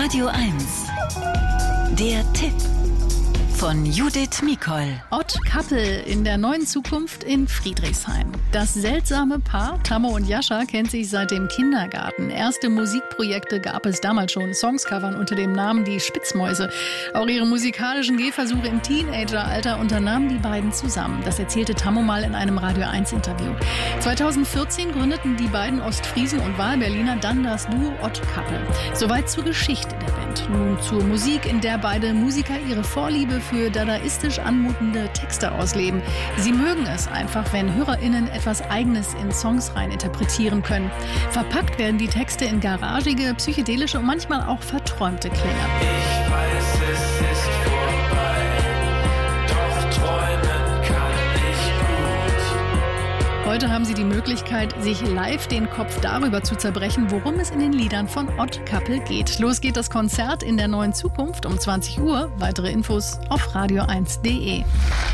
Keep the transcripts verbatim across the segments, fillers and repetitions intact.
Radio eins. Der Tipp von Judith Mikol. Odd Couple in der neuen Zukunft in Friedrichshain. Das seltsame Paar, Tammo und Jascha, kennt sich seit dem Kindergarten. Erste Musikprojekte gab es damals schon. Songs covern unter dem Namen Die Spitzmäuse. Auch ihre musikalischen Gehversuche im Teenageralter unternahmen die beiden zusammen. Das erzählte Tammo mal in einem Radio eins Interview. zweitausendvierzehn gründeten die beiden Ostfriesen und Wahlberliner dann das Duo Odd Couple. Soweit zur Geschichte der Band. Nun zur Musik, in der beide Musiker ihre Vorliebe für dadaistisch anmutende Texte ausleben. Sie mögen es einfach, wenn HörerInnen etwas Eigenes in Songs rein interpretieren können. Verpackt werden die Texte in garagige, psychedelische und manchmal auch verträumte Klänge. Ich weiß, es ist vorbei, doch träumen kann ich gut. Heute haben Sie die Möglichkeit, sich live den Kopf darüber zu zerbrechen, worum es in den Liedern von Odd Couple geht. Los geht das Konzert in der neuen Zukunft um zwanzig Uhr. Weitere Infos auf radio eins punkt de.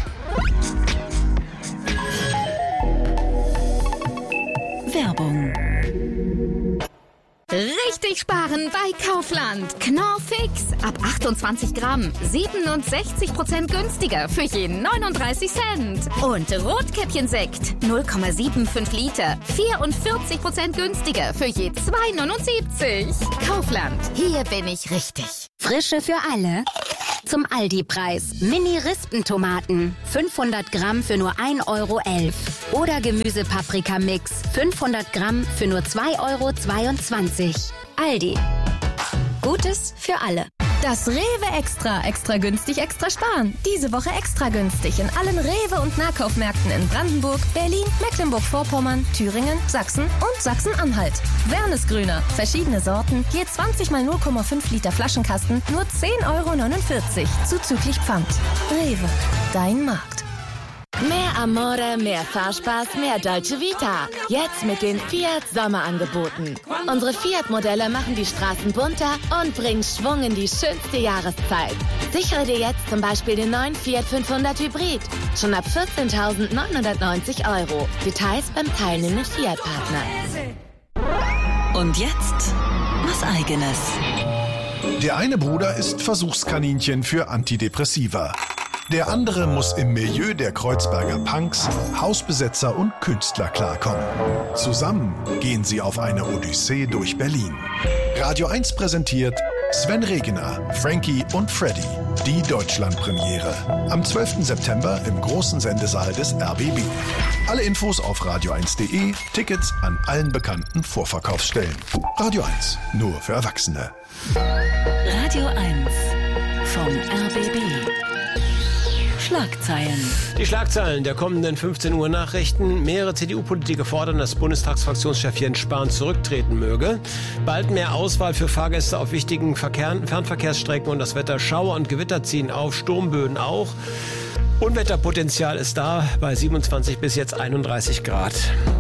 Werbung. Richtig sparen bei Kaufland. Knorr Fix. Ab achtundzwanzig Gramm. siebenundsechzig Prozent günstiger für jeden neununddreißig Cent. Und Rotkäppchensekt. null Komma fünfundsiebzig Liter. vierundvierzig Prozent günstiger für je zwei neunundsiebzig. Kaufland. Hier bin ich richtig. Frische für alle. Zum Aldi-Preis. Mini-Rispentomaten. fünfhundert Gramm für nur ein Euro elf. Oder Gemüse-Paprika-Mix. fünfhundert Gramm für nur zwei Euro zweiundzwanzig. Aldi. Gutes für alle. Das Rewe Extra. Extra günstig, extra sparen. Diese Woche extra günstig in allen Rewe- und Nahkaufmärkten in Brandenburg, Berlin, Mecklenburg-Vorpommern, Thüringen, Sachsen und Sachsen-Anhalt. Wernesgrüner. Verschiedene Sorten. Je zwanzig mal null Komma fünf Liter Flaschenkasten. Nur zehn Euro neunundvierzig. Zuzüglich Pfand. Rewe. Dein Markt. Mehr Amore, mehr Fahrspaß, mehr Dolce Vita. Jetzt mit den Fiat Sommerangeboten. Unsere Fiat-Modelle machen die Straßen bunter und bringen Schwung in die schönste Jahreszeit. Sichere dir jetzt zum Beispiel den neuen Fiat fünfhundert Hybrid. Schon ab vierzehntausendneunhundertneunzig Euro. Details beim teilnehmenden Fiat-Partner. Und jetzt was Eigenes. Der eine Bruder ist Versuchskaninchen für Antidepressiva. Der andere muss im Milieu der Kreuzberger Punks, Hausbesetzer und Künstler klarkommen. Zusammen gehen sie auf eine Odyssee durch Berlin. Radio eins präsentiert Sven Regener, Frankie und Freddy, die Deutschlandpremiere. Am zwölften September im großen Sendesaal des R B B. Alle Infos auf radio eins punkt de, Tickets an allen bekannten Vorverkaufsstellen. Radio eins, nur für Erwachsene. Radio eins vom R B B. Schlagzeilen. Die Schlagzeilen der kommenden fünfzehn Uhr Nachrichten. Mehrere C D U-Politiker fordern, dass Bundestagsfraktionschef Jens Spahn zurücktreten möge. Bald mehr Auswahl für Fahrgäste auf wichtigen Verkehr- Fernverkehrsstrecken und das Wetter. Schauer und Gewitter ziehen auf, Sturmböen auch. Unwetterpotenzial ist da bei siebenundzwanzig bis jetzt einunddreißig Grad.